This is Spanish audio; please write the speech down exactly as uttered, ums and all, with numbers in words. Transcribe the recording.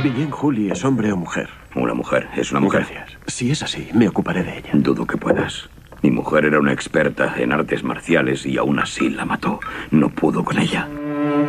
Bien Julie es hombre o mujer. Una mujer, es una mujer. Gracias. Si es así, me ocuparé de ella. Dudo que puedas. Mi mujer era una experta en artes marciales y aún así la mató. No pudo con ella.